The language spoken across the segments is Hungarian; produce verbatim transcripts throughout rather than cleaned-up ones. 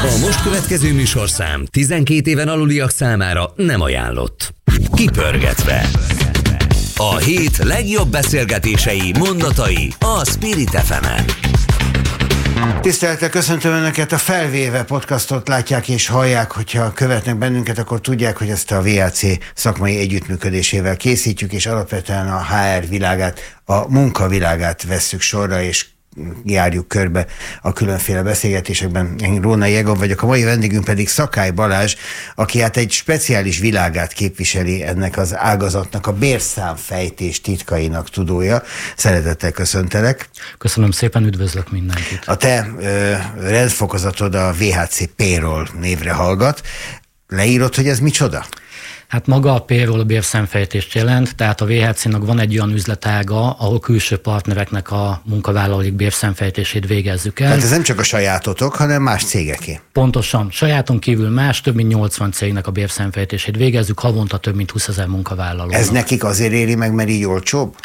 A most következő műsorszám tizenkét éven aluliak számára nem ajánlott. Kipörgetve. A hét legjobb beszélgetései, mondatai a Spirit ef emen. Tisztelettel köszöntöm Önöket, a Felvéve podcastot látják és hallják, hogyha követnek bennünket, akkor tudják, hogy ezt a vé há cé szakmai együttműködésével készítjük, és alapvetően a há er világát, a munkavilágát vesszük sorra, és járjuk körbe a különféle beszélgetésekben. Én Róna Jegov vagyok, a mai vendégünk pedig Szakály Balázs, aki hát egy speciális világát képviseli ennek az ágazatnak, a bérszámfejtés titkainak tudója. Szeretettel köszöntelek. Köszönöm szépen, üdvözlök mindenkit. A te ö, rendfokozatod a vé há cé Payroll névre hallgat. Leírod, hogy ez micsoda? Hát maga a payroll a bérszámfejtést jelent, tehát a vé há cének van egy olyan üzletága, ahol külső partnereknek a munkavállalóik bérszámfejtését végezzük el. Tehát ez nem csak a sajátotok, hanem más cégeké. Pontosan. Sajáton kívül más, több mint nyolcvan cégnek a bérszámfejtését végezzük, havonta több mint húszezer munkavállalónak. Ez nekik azért éri meg, mert így olcsóbb?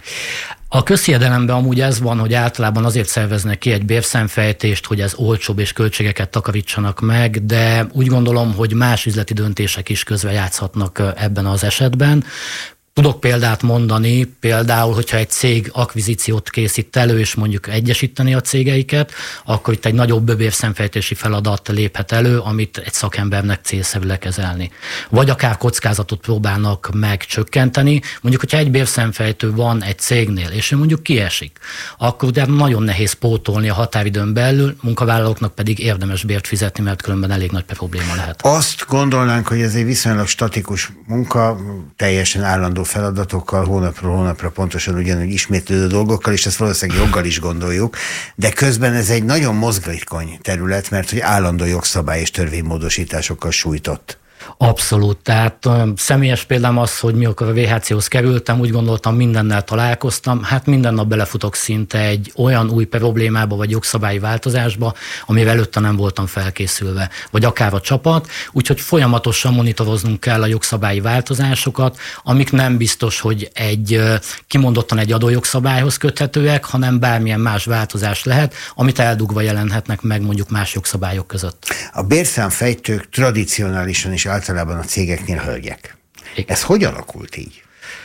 A közhiedelemben amúgy ez van, hogy általában azért szerveznek ki egy bérszámfejtést, hogy ez olcsóbb és költségeket takarítsanak meg, de úgy gondolom, hogy más üzleti döntések is közrejátszhatnak ebben az esetben. Tudok példát mondani, például, hogyha egy cég akvizíciót készít elő, és mondjuk egyesíteni a cégeiket, akkor itt egy nagyobb bérszámfejtési feladat léphet elő, amit egy szakembernek célszerű lekezelni. Vagy akár kockázatot próbálnak meg csökkenteni. Mondjuk, hogyha egy bérszámfejtő van egy cégnél, és ő mondjuk kiesik, akkor ugye nagyon nehéz pótolni a határidőn belül, munkavállalóknak pedig érdemes bért fizetni, mert különben elég nagy probléma lehet. Azt gondolnánk, hogy ez egy viszonylag statikus munka, teljesen állandó feladatokkal, hónapról hónapra pontosan ugyanúgy ismétlődő dolgokkal, és ezt valószínűleg joggal is gondoljuk, de közben ez egy nagyon mozgékony terület, mert hogy állandó jogszabály és törvénymódosításokkal sújtott. Abszolút. Tehát um, személyes példám az, hogy mikor a vé há céhoz kerültem, úgy gondoltam, mindennel találkoztam, hát minden nap belefutok szinte egy olyan új problémába vagy jogszabályi változásba, amivel előtte nem voltam felkészülve, vagy akár a csapat, úgyhogy folyamatosan monitoroznunk kell a jogszabályi változásokat, amik nem biztos, hogy egy kimondottan egy adójogszabályhoz köthetőek, hanem bármilyen más változás lehet, amit eldugva jelenhetnek meg mondjuk más jogszabályok között. A bérszámfejtők tradicionálisan is általában a cégeknél hölgyek. Igen. Ez hogy alakult így?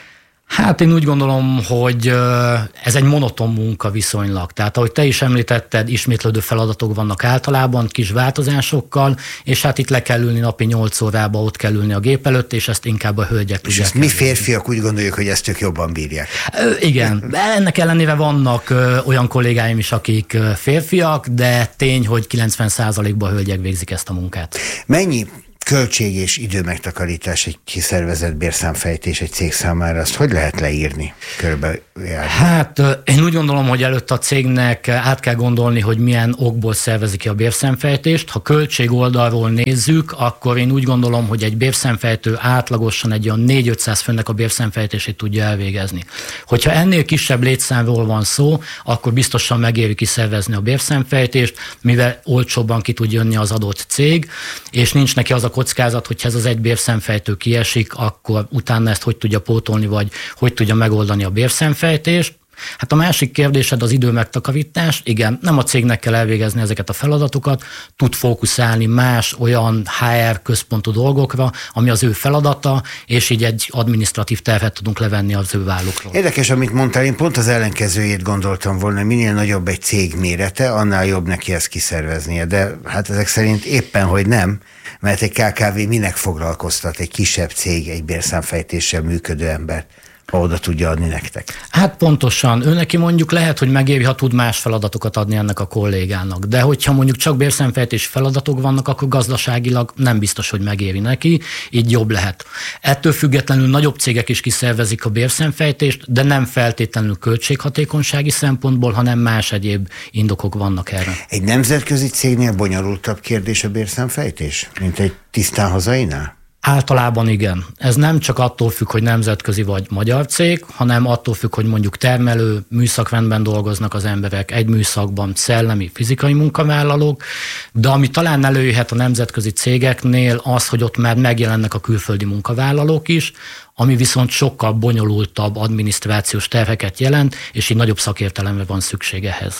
Hát én úgy gondolom, hogy ez egy monoton munka viszonylag. Tehát ahogy te is említetted, ismétlődő feladatok vannak általában, kis változásokkal, és hát itt le kell ülni napi nyolc órába, ott kell ülni a gép előtt, és ezt inkább a hölgyek tudják. És ezt mi férfiak úgy gondoljuk, hogy ezt ők jobban bírják. Igen, ennek ellenére vannak olyan kollégáim is, akik férfiak, de tény, hogy kilencven százalékban a hölgyek végzik ezt a munkát. Mennyi költség és időmegtakarítás egy kiszervezett bérszámfejtés egy cég számára, azt hogy lehet leírni körülbelül? Hát én úgy gondolom, hogy előtt a cégnek át kell gondolni, hogy milyen okból szervezik ki a bérszámfejtést. Ha költség oldalról nézzük, akkor én úgy gondolom, hogy egy bérszámfejtő átlagosan egy olyan négy-ötszáz főnek a bérszámfejtését tudja elvégezni. Hogyha ennél kisebb létszámról van szó, akkor biztosan megéri kiszervezni a bérszámfejtést, mivel olcsóbban ki tud jönni az adott cég, és nincs neki az a kockázat, hogyha ez az egy bérszámfejtő kiesik, akkor utána ezt hogy tudja pótolni, vagy hogy tudja megoldani a bérszámfejtést. Hát a másik kérdésed az időmegtakarítás. Igen, nem a cégnek kell elvégezni ezeket a feladatokat, tud fókuszálni más olyan há er központú dolgokra, ami az ő feladata, és így egy adminisztratív terhet tudunk levenni az ő vállukról. Érdekes, amit mondtál, én pont az ellenkezőjét gondoltam volna, minél nagyobb egy cég mérete, annál jobb neki ezt kiszerveznie, de hát ezek szerint éppen, hogy nem, mert egy ká ká vé minek foglalkoztat egy kisebb cég egy bérszámfejtéssel működő embert, ha oda tudja adni nektek? Hát pontosan. Ő neki mondjuk lehet, hogy megéri, ha tud más feladatokat adni ennek a kollégának. De hogyha mondjuk csak bérszámfejtési feladatok vannak, akkor gazdaságilag nem biztos, hogy megéri neki, így jobb lehet. Ettől függetlenül nagyobb cégek is kiszervezik a bérszámfejtést, de nem feltétlenül költséghatékonysági szempontból, hanem más egyéb indokok vannak erre. Egy nemzetközi cégnél bonyolultabb kérdés a bérszámfejtés, mint egy tisztán hazainál? Általában igen. Ez nem csak attól függ, hogy nemzetközi vagy magyar cég, hanem attól függ, hogy mondjuk termelő, műszakrendben dolgoznak az emberek, egy műszakban szellemi, fizikai munkavállalók, de ami talán előjöhet a nemzetközi cégeknél az, hogy ott már megjelennek a külföldi munkavállalók is, ami viszont sokkal bonyolultabb adminisztrációs terheket jelent, és így nagyobb szakértelemre van szükség ehhez.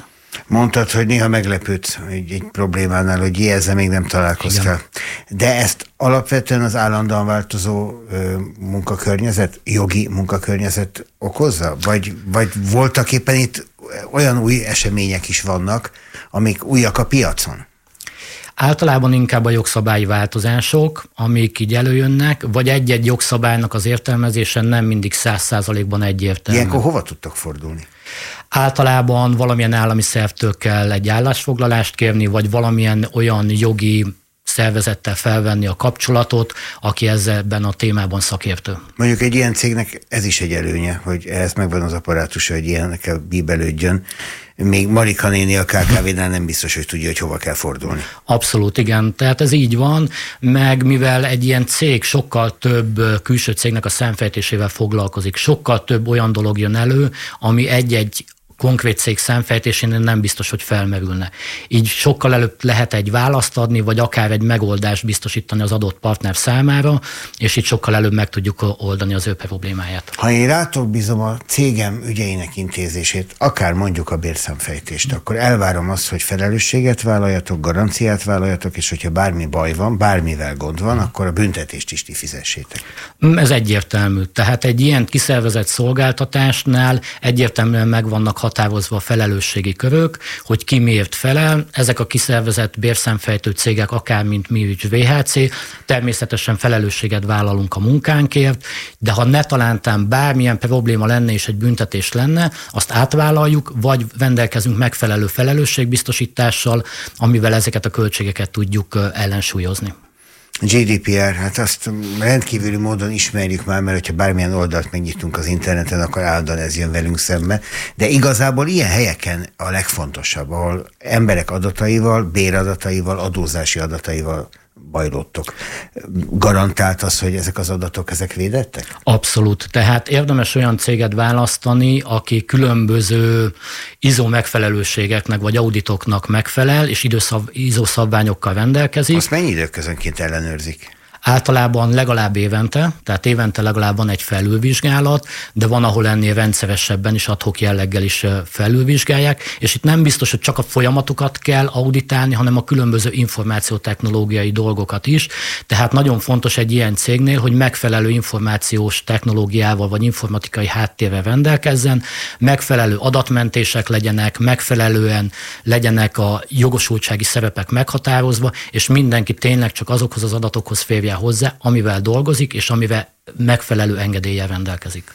Mondtad, hogy néha meglepődsz egy, egy problémánál, hogy ezzel még nem találkoztál. Igen. De ezt alapvetően az állandóan változó ö, munkakörnyezet, jogi munkakörnyezet okozza? Vagy, vagy voltak éppen itt olyan új események is vannak, amik újak a piacon? Általában inkább a jogszabályi változások, amik így előjönnek, vagy egy-egy jogszabálynak az értelmezése nem mindig száz százalékban egyértelmű. Ilyenkor hova tudtok fordulni? Általában valamilyen állami szervtől kell egy állásfoglalást kérni, vagy valamilyen olyan jogi szervezettel felvenni a kapcsolatot, aki ezzelben a témában szakértő. Mondjuk egy ilyen cégnek ez is egy előnye, hogy ehhez megvan az apparátusa, hogy ilyenekkel bíbelődjön. Még Marika néni a ká ká vé-nál nem biztos, hogy tudja, hogy hova kell fordulni. Abszolút, igen. Tehát ez így van, meg mivel egy ilyen cég sokkal több külső cégnek a szemfejtésével foglalkozik, sokkal több olyan dolog jön elő, ami egy-egy konkrét cég szemfejtésén nem biztos, hogy felmerülne. Így sokkal előbb lehet egy választ adni, vagy akár egy megoldást biztosítani az adott partner számára, és így sokkal előbb meg tudjuk oldani az ő problémáját. Ha én rátok bízom a cégem ügyeinek intézését, akár mondjuk a bérszámfejtést, akkor elvárom azt, hogy felelősséget vállaljatok, garanciát vállaljatok, és hogyha bármi baj van, bármivel gond van, akkor a büntetést is ti fizessétek. Ez egyértelmű. Tehát egy ilyen kiszervezett szolgáltatásnál egyértelműen megvannak határozva a felelősségi körök, hogy ki miért felel. Ezek a kiszervezett bérszámfejtő cégek, akár mint mi is vé há cé, természetesen felelősséget vállalunk a munkánkért, de ha ne talántán bármilyen probléma lenne és egy büntetés lenne, azt átvállaljuk, vagy rendelkezünk megfelelő felelősségbiztosítással, amivel ezeket a költségeket tudjuk ellensúlyozni. gé dé pé er, hát azt rendkívüli módon ismerjük már, mert hogyha bármilyen oldalt megnyitunk az interneten, akkor állandóan ez jön velünk szembe. De igazából ilyen helyeken a legfontosabb, ahol emberek adataival, béradataival, adózási adataival bajlottok. Garantált az, hogy ezek az adatok, ezek védettek? Abszolút. Tehát érdemes olyan céget választani, aki különböző i es o megfelelőségeknek vagy auditoknak megfelel, és i es o szabványokkal rendelkezik. Azt mennyi időközönként ellenőrzik? Általában legalább évente, tehát évente legalább van egy felülvizsgálat, de van, ahol ennél rendszeresebben is ad-hoc jelleggel is felülvizsgálják, és itt nem biztos, hogy csak a folyamatokat kell auditálni, hanem a különböző információtechnológiai dolgokat is. Tehát nagyon fontos egy ilyen cégnél, hogy megfelelő információs technológiával vagy informatikai háttérrel rendelkezzen, megfelelő adatmentések legyenek, megfelelően legyenek a jogosultsági szerepek meghatározva, és mindenki tényleg csak azokhoz az adatokhoz férjen hozzá, amivel dolgozik, és amivel megfelelő engedéllyel rendelkezik.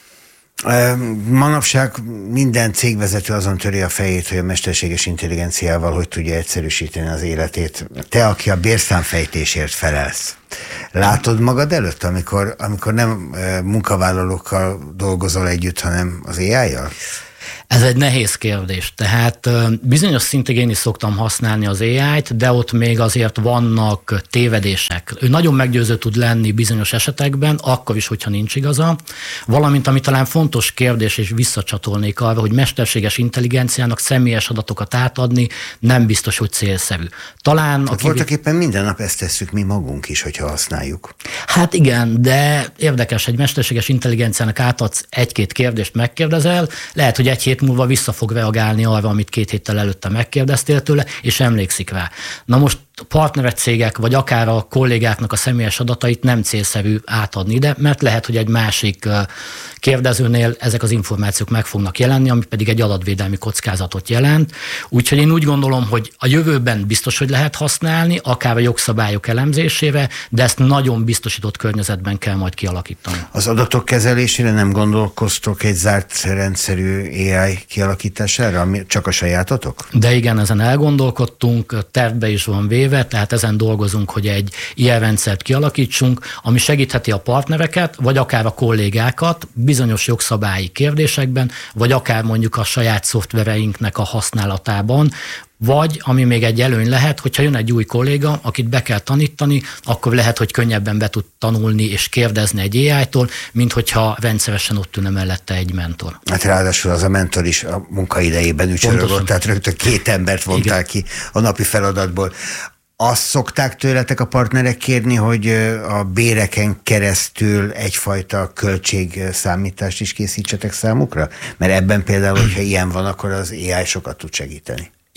Manapság minden cégvezető azon töri a fejét, hogy a mesterséges intelligenciával hogy tudja egyszerűsíteni az életét. Te, aki a bérszámfejtésért felelsz, látod magad előtt, amikor, amikor nem munkavállalókkal dolgozol együtt, hanem az á í-jal? Ez egy nehéz kérdés. Tehát bizonyos szintig én is szoktam használni az á í-t, de ott még azért vannak tévedések. Ő nagyon meggyőző tud lenni bizonyos esetekben, akkor is, hogyha nincs igaza. Valamint, ami talán fontos kérdés, és visszacsatolnék arra, hogy mesterséges intelligenciának személyes adatokat átadni nem biztos, hogy célszerű. Talán hát voltak éppen minden nap ezt tesszük mi magunk is, hogyha használjuk. Hát igen, de érdekes, egy mesterséges intelligenciának átadsz egy-két kérdést, megkérdezel, lehet, hogy egy hét múlva vissza fog reagálni arra, amit két héttel előtte megkérdeztél tőle, és emlékszik rá. Na most partnerek cégek, vagy akár a kollégáknak a személyes adatait nem célszerű átadni ide, mert lehet, hogy egy másik kérdezőnél ezek az információk meg fognak jelenni, ami pedig egy adatvédelmi kockázatot jelent. Úgyhogy én úgy gondolom, hogy a jövőben biztos, hogy lehet használni, akár a jogszabályok elemzésére, de ezt nagyon biztosított környezetben kell majd kialakítani. Az adatok kezelésére nem gondolkoztok egy zárt rendszerű á í kialakítására, ami csak a sajátotok? De igen, ezen elgondolkodtunk, tervbe is van véve, tehát ezen dolgozunk, hogy egy ilyen rendszert kialakítsunk, ami segítheti a partnereket, vagy akár a kollégákat bizonyos jogszabályi kérdésekben, vagy akár mondjuk a saját szoftvereinknek a használatában, vagy, ami még egy előny lehet, hogyha jön egy új kolléga, akit be kell tanítani, akkor lehet, hogy könnyebben be tud tanulni és kérdezni egy á í-tól, mint hogyha rendszeresen ott ülne mellette egy mentor. Hát ráadásul az a mentor is a munkaidejében ücsörögött, tehát rögtön két embert vontál ki a napi feladatból. Azt szokták tőletek a partnerek kérni, hogy a béreken keresztül egyfajta költségszámítást is készítsetek számukra? Mert ebben például, hogyha ilyen van, akkor az á í sokat tud segíteni.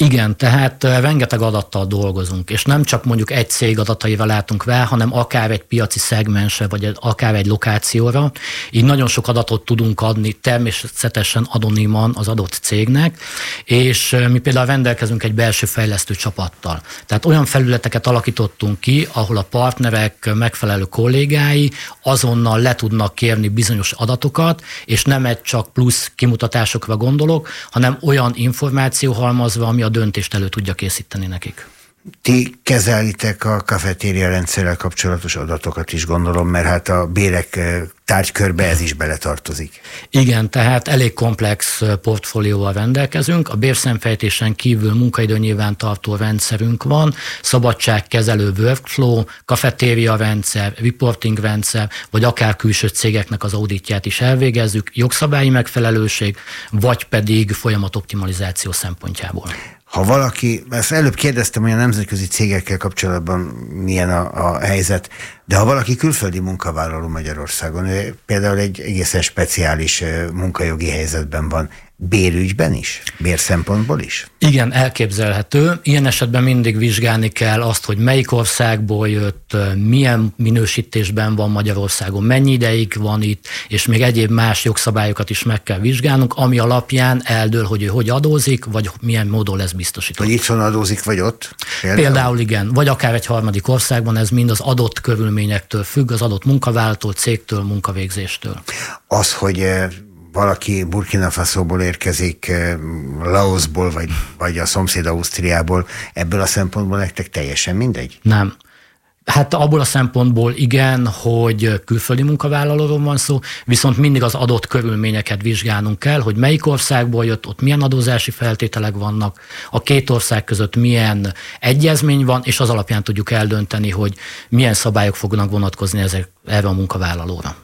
Igen, tehát rengeteg adattal dolgozunk, és nem csak mondjuk egy cég adataival látunk rá, hanem akár egy piaci szegmensre, vagy akár egy lokációra. Így nagyon sok adatot tudunk adni természetesen anoniman az adott cégnek, és mi például rendelkezünk egy belső fejlesztő csapattal. Tehát olyan felületeket alakítottunk ki, ahol a partnerek megfelelő kollégái azonnal le tudnak kérni bizonyos adatokat, és nem egy csak plusz kimutatásokra gondolok, hanem olyan információhalmazra, ami a döntést elő tudja készíteni nekik. Ti kezelitek a kafetéria rendszerrel kapcsolatos adatokat is, gondolom, mert hát a bérek tárgykörbe ez is beletartozik. Igen, tehát elég komplex portfólióval rendelkezünk. A bérszemfejtésen kívül munkaidő nyilvántartó rendszerünk van, szabadságkezelő workflow, kafetéria rendszer, reporting rendszer, vagy akár külső cégeknek az auditját is elvégezzük, jogszabályi megfelelőség, vagy pedig folyamatoptimalizáció szempontjából. Ha valaki, ezt előbb kérdeztem, hogy a nemzetközi cégekkel kapcsolatban milyen a, a helyzet, de ha valaki külföldi munkavállaló Magyarországon, ő például egy egészen speciális munkajogi helyzetben van, bérügyben is? Bérszempontból is? Igen, elképzelhető. Ilyen esetben mindig vizsgálni kell azt, hogy melyik országból jött, milyen minősítésben van Magyarországon, mennyi ideig van itt, és még egyéb más jogszabályokat is meg kell vizsgálnunk, ami alapján eldől, hogy ő hogy adózik, vagy milyen módon lesz biztosított. Hogy itthon adózik, vagy ott? Például? Például igen, vagy akár egy harmadik országban, ez mind az adott körülményektől függ, az adott munkavállalótól, cégtől, munkavégzéstől. Az, hogy valaki Burkina Fasoból érkezik, Laosból, vagy, vagy a szomszéd Ausztriából, ebből a szempontból nektek teljesen mindegy? Nem. Hát abból a szempontból igen, hogy külföldi munkavállalóról van szó, viszont mindig az adott körülményeket vizsgálnunk kell, hogy melyik országból jött, ott milyen adózási feltételek vannak, a két ország között milyen egyezmény van, és az alapján tudjuk eldönteni, hogy milyen szabályok fognak vonatkozni ezek, erre a munkavállalóra.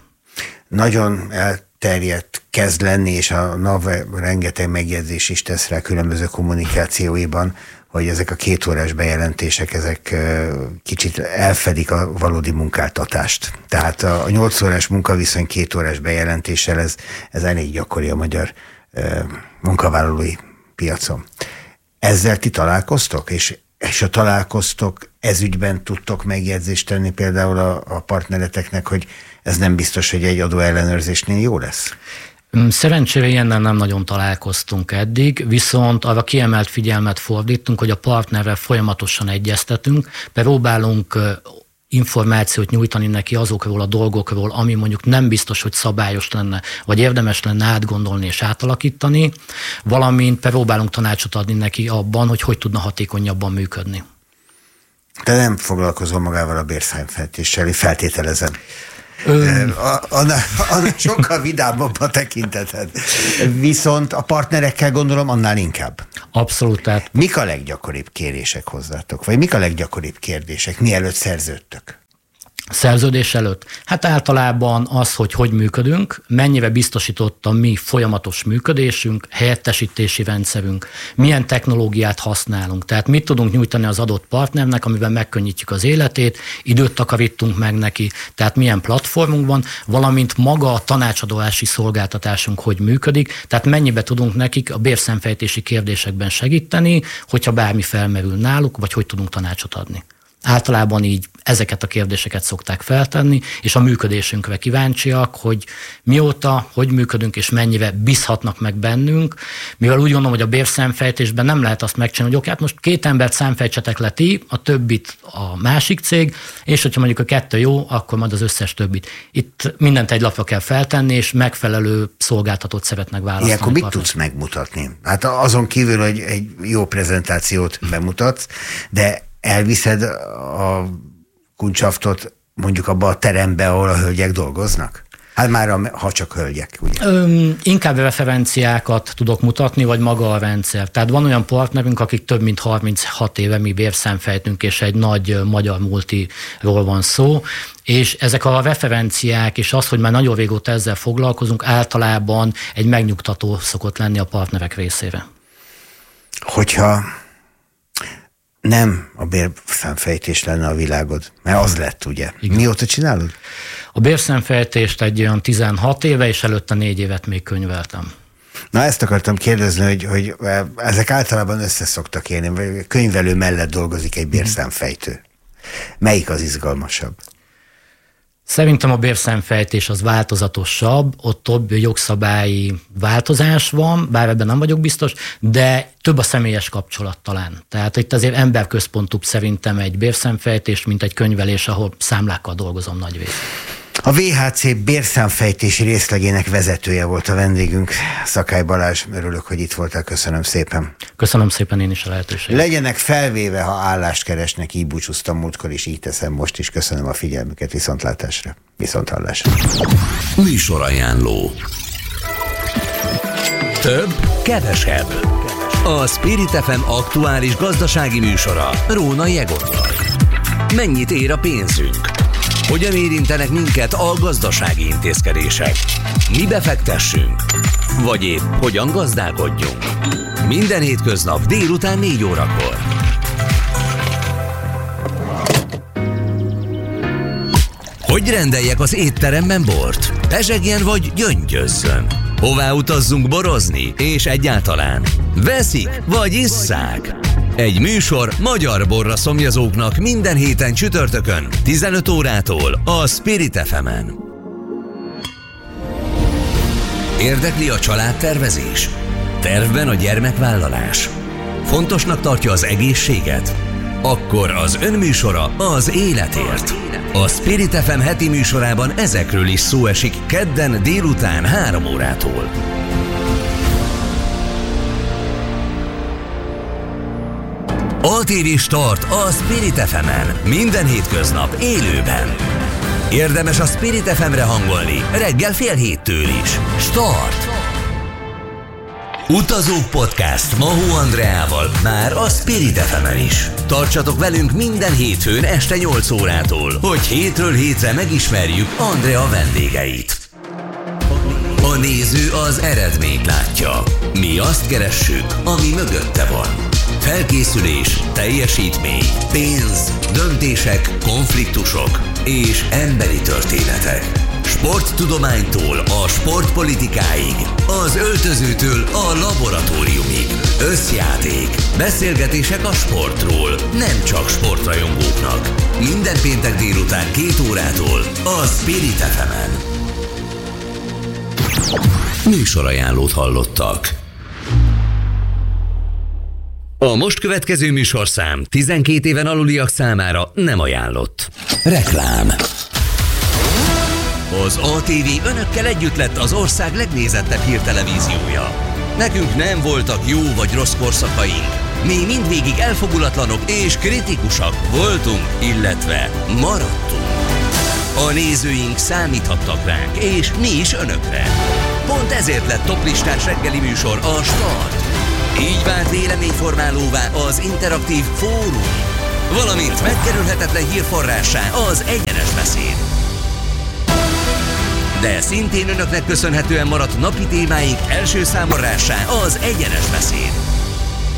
Nagyon elterjedt kezd lenni, és a NAV rengeteg megjegyzés is tesz rá különböző kommunikációiban, hogy ezek a kétórás bejelentések, ezek kicsit elfedik a valódi munkáltatást. Tehát a nyolc órás munkaviszony két órás bejelentéssel ez, ez elég gyakori a magyar munkavállalói piacon. Ezzel ti találkoztok? És, és ha találkoztok, ez ügyben tudtok megjegyzést tenni például a, a partnereteknek, hogy ez nem biztos, hogy egy adóellenőrzésnél jó lesz? Szerencsére ilyennel nem nagyon találkoztunk eddig, viszont arra kiemelt figyelmet fordítunk, hogy a partnerrel folyamatosan egyeztetünk, próbálunk információt nyújtani neki azokról a dolgokról, ami mondjuk nem biztos, hogy szabályos lenne, vagy érdemes lenne átgondolni és átalakítani, valamint próbálunk tanácsot adni neki abban, hogy hogy tudna hatékonyabban működni. Te nem foglalkozol magával a bérszemfejtéssel, feltételezem. Ön... Annál, annál sokkal vidámabb a tekinteted. Viszont a partnerekkel gondolom annál inkább. Abszolút. Tehát... Mik a leggyakoribb kérések hozzátok? Vagy mik a leggyakoribb kérdések, mielőtt szerződtök? Szerződés előtt? Hát általában az, hogy hogy működünk, mennyire biztosított a mi folyamatos működésünk, helyettesítési rendszerünk, milyen technológiát használunk, tehát mit tudunk nyújtani az adott partnernek, amiben megkönnyítjük az életét, időt takarítunk meg neki, tehát milyen platformunk van, valamint maga a tanácsadási szolgáltatásunk hogy működik, tehát mennyibe tudunk nekik a bérszemfejtési kérdésekben segíteni, hogyha bármi felmerül náluk, vagy hogy tudunk tanácsot adni. Általában így ezeket a kérdéseket szokták feltenni, és a működésünkre kíváncsiak, hogy mióta, hogy működünk, és mennyire bízhatnak meg bennünk, mivel úgy gondolom, hogy a bérszemfejtésben nem lehet azt megcsinálni, hogy oké, hát most két embert számfejtsetek le ti, a többit a másik cég, és hogyha mondjuk a kettő jó, akkor majd az összes többit. Itt mindent egy lapra kell feltenni, és megfelelő szolgáltatót szeretnek választani. Ilyenkor mit tudsz megmutatni? Hát azon kívül, hogy egy jó prezentációt bemutatsz, de elviszed a kuncsaftot mondjuk abba a terembe, ahol a hölgyek dolgoznak? Hát már a, ha csak hölgyek, ugye? Ö, inkább referenciákat tudok mutatni, vagy maga a rendszer. Tehát van olyan partnerünk, akik több mint harminchat éve mi bérszemfejtünk, és egy nagy magyar multiról van szó, és ezek a referenciák, és az, hogy már nagyon régóta ezzel foglalkozunk, általában egy megnyugtató szokott lenni a partnerek részére. Hogyha nem a bérszemfejtés lenne a világod, mert az lett, ugye? Igen. Mióta csinálod? A bérszemfejtést egy olyan tizenhat éve, és előtte négy évet még könyveltem. Na ezt akartam kérdezni, hogy, hogy ezek általában összeszoktak élni, vagy könyvelő mellett dolgozik egy bérszámfejtő. Melyik az izgalmasabb? Szerintem a bérszámfejtés az változatosabb, ott több jogszabályi változás van, bár ebben nem vagyok biztos, de több a személyes kapcsolat talán. Tehát itt azért emberközpontúbb szerintem egy bérszámfejtés, mint egy könyvelés, ahol számlákkal dolgozom nagy részt. A vé há cé bérszámfejtési részlegének vezetője volt a vendégünk, Szakály Balázs. Örülök, hogy itt voltál, köszönöm szépen. Köszönöm szépen én is a lehetőséget. Legyenek felvéve, ha állást keresnek, így búcsúztam múltkor, és így teszem most is. Köszönöm a figyelmüket, viszontlátásra, viszonthallásra. Műsorajánló. Több, kevesebb. A Spirit ef em aktuális gazdasági műsora Rónai Egottal. Mennyit ér a pénzünk? Hogyan érintenek minket a gazdasági intézkedések? Mi befektessünk? Vagy épp hogyan gazdálkodjunk? Minden hétköznap délután négy órakor. Hogy rendeljek az étteremben bort? Pezsegjen vagy gyöngyözzön? Hová utazzunk borozni? És egyáltalán veszik vagy isszák? Egy műsor magyar borra szomjazóknak minden héten csütörtökön tizenöt órától a Spirit ef emen. Érdekli a családtervezés? Tervben a gyermekvállalás? Fontosnak tartja az egészséget? Akkor az önműsora az életért. A Spirit ef em heti műsorában ezekről is szó esik kedden délután három órától. á té vé Start a Spirit ef emen minden hétköznap élőben. Érdemes a Spirit ef emre hangolni reggel fél héttől is. Start! Utazók Podcast Mahó Andreával már a Spirit ef emen is. Tartsatok velünk minden hétfőn este nyolc órától, hogy hétről hétre megismerjük Andrea vendégeit. A néző az eredményt látja. Mi azt keressük, ami mögötte van. Felkészülés, teljesítmény, pénz, döntések, konfliktusok és emberi történetek. Sporttudománytól a sportpolitikáig, az öltözőtől a laboratóriumig. Összjáték, beszélgetések a sportról, nem csak sportrajongóknak. Minden péntek délután két órától a Spirit ef emen. Műsorajánlót hallottak. A most következő műsorszám tizenkét éven aluliak számára nem ajánlott. Reklám. Az á té vé önökkel együtt lett az ország legnézettebb hírtelevíziója. Nekünk nem voltak jó vagy rossz korszakaink. Mi mindvégig elfogulatlanok és kritikusak voltunk, illetve maradtunk. A nézőink számíthattak ránk, és mi is önökre. Pont ezért lett toplistás reggeli műsor a Start. Így vált véleményformálóvá az interaktív fórum, valamint megkerülhetetlen hírforrássá az egyenes beszéd. De szintén önöknek köszönhetően maradt napi témáink első számorrásá az egyenes beszéd.